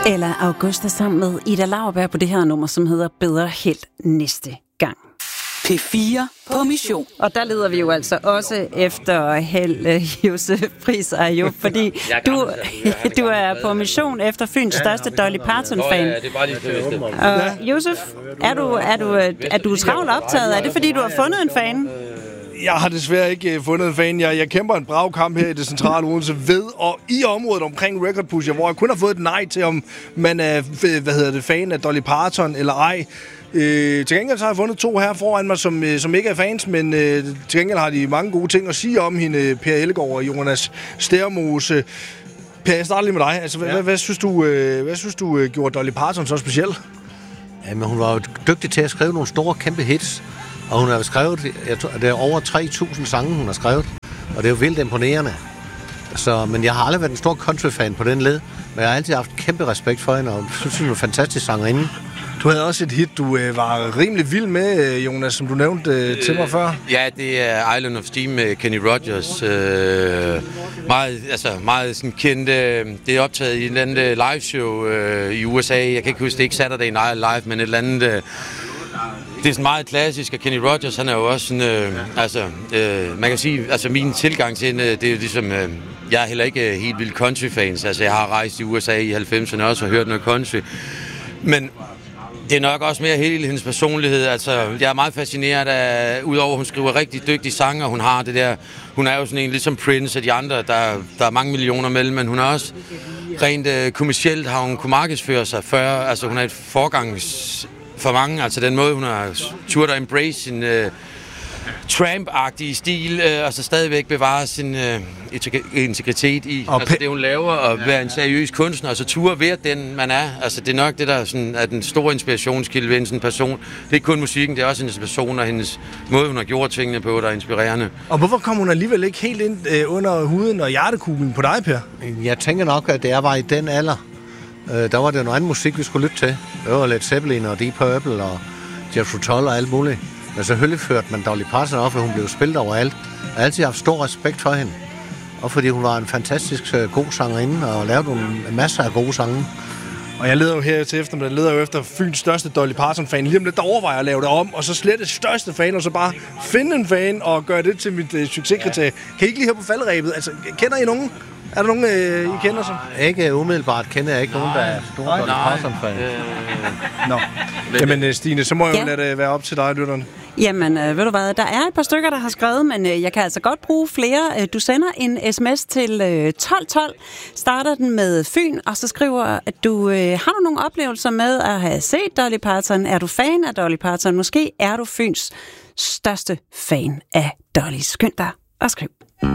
Eller Augusta sammen med Ida Lauerberg på det her nummer, som hedder Bedre Held næste gang. P4 på mission. Og der leder vi jo altså også efter held, Josef Friis Ayub, fordi du er på mission efter Fyns største Dolly Parton-fan. Ja, det er bare lige og Josef, er du travlt optaget? Er det fordi, du har fundet en fan? Jeg har desværre ikke fundet en fan. Jeg kæmper en brav kamp her i det centrale Odense ved og i området omkring Record Pusher, hvor jeg kun har fået et nej til, om man er fan af Dolly Parton eller ej. Til gengæld så har jeg fundet to her foran mig, som ikke er fans, men til gengæld har de mange gode ting at sige om hende, Per Ellegaard og Jonas Stærmose. Per, jeg starter lige med dig. Altså, ja. Hvad synes du gjorde Dolly Parton så speciel? Jamen, hun var jo dygtig til at skrive nogle store, kæmpe hits. Og hun har skrevet, det er over 3.000 sange, hun har skrevet. Og det er jo vildt imponerende. Men jeg har aldrig været en stor country-fan på den led. Men jeg har altid haft kæmpe respekt for hende, og synes, hun er en fantastisk sangerinde. Du havde også et hit, du var rimelig vild med, Jonas, som du nævnte til mig før. Ja, det er Island of Steam med Kenny Rogers. Meget sådan kendt. Det er optaget i et eller andet liveshow i USA. Jeg kan ikke huske, det er ikke Saturday Night Live, men et eller andet... Det er sådan meget klassisk, og Kenny Rogers, han er jo også sådan, man kan sige, altså min tilgang til hende, det er jo ligesom, jeg er heller ikke helt vild country-fans, altså jeg har rejst i USA i 90'erne også og hørt noget country, men det er nok også mere hele hendes personlighed, altså jeg er meget fascineret af, udover at hun skriver rigtig dygtige sange, og hun har det der, hun er jo sådan en ligesom Prince og de andre, der er mange millioner mellem, men hun er også rent kommercielt har hun kunne markedsføre sig før, altså hun er et forgangs for mange, altså den måde, hun har turt at embrace sin Tramp-agtige stil, og så stadigvæk bevare sin integritet i altså det, hun laver, og være en seriøs kunstner, og så turde være den, man er. Altså det er nok det, der sådan, er den store inspirationskilde ved en sådan person. Det er ikke kun musikken, det er også hendes person og hendes måde, hun har gjort tingene på, der er inspirerende. Og hvorfor kom hun alligevel ikke helt ind under huden og hjertekuglen på dig, Per? Jeg tænker nok, at det var i den alder. Der var det noget andet musik, vi skulle lytte til. Det var Led Zeppelin og Deep Purple og Jethro Tull og alt muligt. Men selvfølgelig førte man Dolly Parton op, at hun blev spillet overalt. Jeg har altid haft stor respekt for hende. Og fordi hun var en fantastisk god sangerinde og lavede nogle masser af gode sange. Og jeg leder jo her til eftermiddag, efter Fyns største Dolly Parton-fan. Lige om lidt, der overvejer at lave det om, og så slet det største fan, og så bare finde en fan og gøre det til mit succeskriterie. Kan I ikke lige her på faldrebet? Altså, kender I nogen? Er der nogen, I kender så? Ikke umiddelbart kender jeg ikke nogen, der er store Dolly Parton-fan. Nå. Jamen, Stine, så må jeg jo lade det være op til dig, lytteren. Jamen, ved du hvad, der er et par stykker, der har skrevet, men jeg kan altså godt bruge flere. Du sender en sms til 1212, starter den med Fyn, og så skriver, at du har nogle oplevelser med at have set Dolly Parton. Er du fan af Dolly Parton? Måske er du Fyns største fan af Dolly. Skynd dig og skriv.